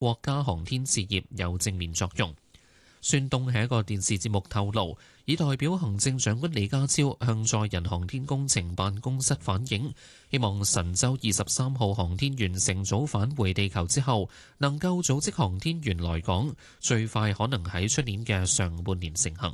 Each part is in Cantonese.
國家航天事業有正面作用。孫東喺一個電視節目透露，已代表行政長官李家超向載人航天工程辦公室反映，希望神舟23號航天員乘組返回地球之後，能夠組織航天員來港，最快可能喺出年嘅上半年成行。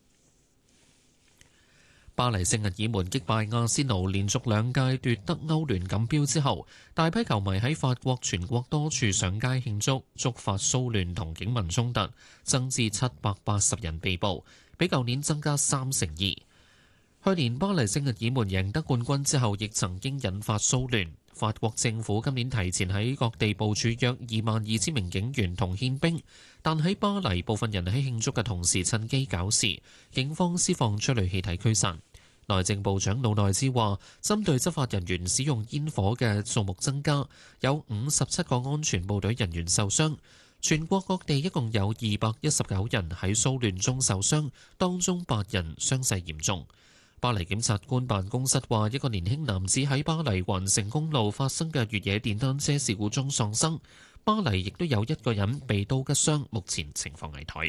巴黎聖日耳門擊敗阿仙奴，連續2屆奪得歐聯錦標之後，大批球迷喺法國全國多處上街慶祝，觸發騷亂同警民衝突，增至780人被捕，比舊年增加32%。去年巴黎聖日耳門贏得冠軍之後，亦曾經引發騷亂。法國政府今年提前喺各地部署約22,000名警員同憲兵，但喺巴黎部分人喺慶祝嘅同時趁機搞事，警方施放催淚氣體驅散。內政部長魯內茲話，針對執法人員使用煙火嘅數目增加，有57個安全部隊人員受傷。全國各地一共有219人喺騷亂中受傷，當中8人傷勢嚴重。巴黎檢察官辦公室話，一個年輕男子喺巴黎環城公路發生嘅越野電單車事故中喪生。巴黎亦都有1個人被刀擊傷，目前情況危殆。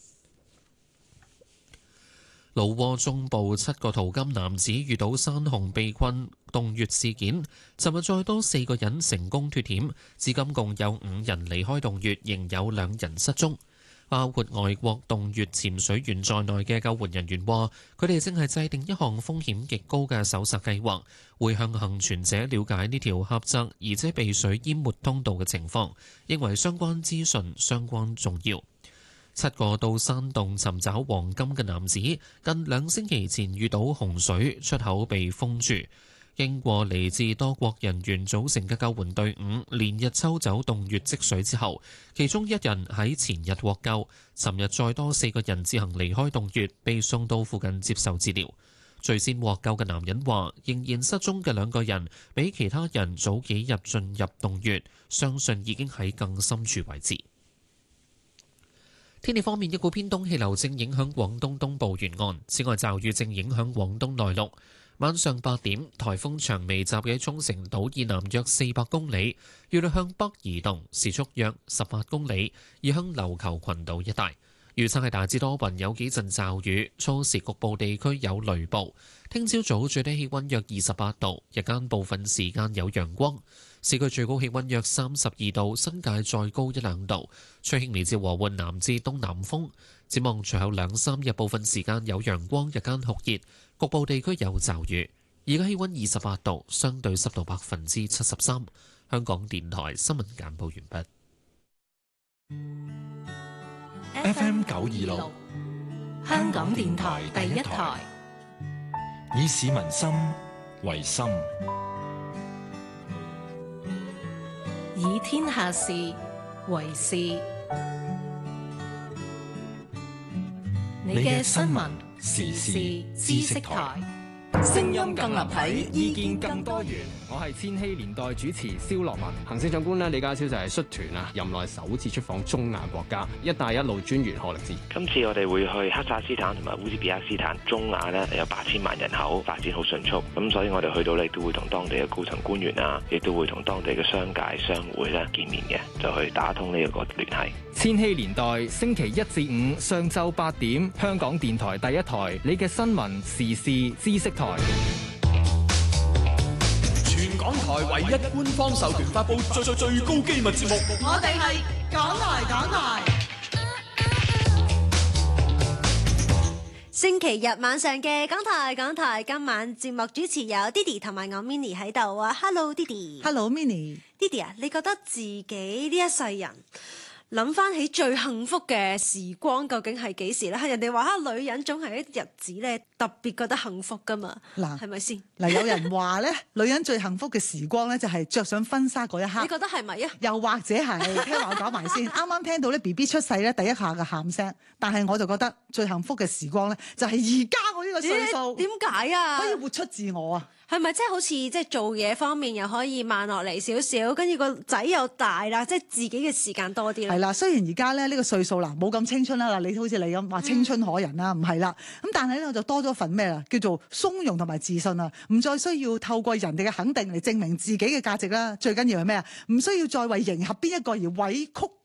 老撾中部7個淘金男子遇到山洪被困洞穴事件，尋日再多4個人成功脫險，至今共有5人離開洞穴，仍有2人失蹤。包括外國洞穴潛水員在內嘅救援人員話，佢哋正係制定一項風險極高嘅搜索計劃，會向幸存者了解呢條狹窄而且被水淹沒通道嘅情況，認為相關資訊相當重要。7個到山洞尋找黃金嘅男子，近2星期前遇到洪水，出口被封住。經過嚟自多國人員組成嘅救援隊伍，連日抽走洞穴積水之後，其中1人喺前日獲救。尋日再多4個人自行離開洞穴，被送到附近接受治療。最先獲救嘅男人話，仍然失蹤嘅2個人比其他人早幾日進入洞穴，相信已經喺更深處位置。天氣方面，一股偏東氣流正影響廣東東部沿岸，此外驟雨正影響廣東內陸。晚上8點，颱風長眉集喺沖繩島以南約400公里，預料向北移動，時速約18公里，移向琉球群島一帶。預測係大致多雲，有幾陣驟雨，初時局部地區有雷暴。聽朝早最低氣溫約28度，日間部分時間有陽光。市區最高氣溫約32度，新界再高1-2度。吹輕微至和緩南至東南風。展望隨後2-3日，部分時間有陽光，日間酷熱，局部地區有驟雨。而家氣溫28度，相對濕度73%。香港電台新聞簡報完畢。 FM 926，香港電台第一台，以市民心為心， 以天下事為事。你嘅新聞時事知識台， 聲音更立體，意見更多元。我係千禧年代主持蕭樂文。行政長官李家超就係率團啊，任內首次出訪中亞國家。一帶一路專員賀力智， 今次我哋會去哈薩斯坦同埋烏茲別克斯坦。中亞呢有8000萬人口，發展好迅速，咁所以我哋去到呢都會同當地嘅高層官員啊，亦都會同當地嘅商界商會咧見面嘅，就去打通呢一個聯繫。 千禧年代星期1至5上晝8點，香港電台第一台，你嘅新聞時事知識台。 全港台唯一官方授權發布最高機密節目， 我哋係港台。星期日晚上嘅港台，今晚節目主持有 Didi 同埋我 Minnie 喺度啊。Hello Didi。Hello Minnie。Didi 啊，你覺得自己呢一世人諗翻起最幸福嘅時光究竟係幾時咧？人哋話女人總係一日子咧特別覺得幸福噶嘛，嗱係咪先？ 嗱有人話咧，女人最幸福嘅時光咧就係着上婚紗嗰一刻。 你覺得係咪啊？ 又或者係聽我講埋先，啱啱聽到咧 BB 出世咧第一下嘅喊聲，但係我就覺得最幸福嘅時光咧就係而家我呢個歲數。 點解啊？ 可以活出自我啊！ 係咪即係好似即係做嘢方面又可以慢落嚟少少，跟住個仔又大啦，即係自己嘅時間多啲咧？ 係啦，雖然而家咧呢個歲數啦冇咁青春啦，嗱你好似你咁話青春可人啦，唔係啦，咁但係咧我就多咗份咩啦，叫做鬆容同埋自信啊，唔再需要透過人哋嘅肯定嚟證明自己嘅價值啦，最緊要係咩啊？唔需要再為迎合邊一個而委曲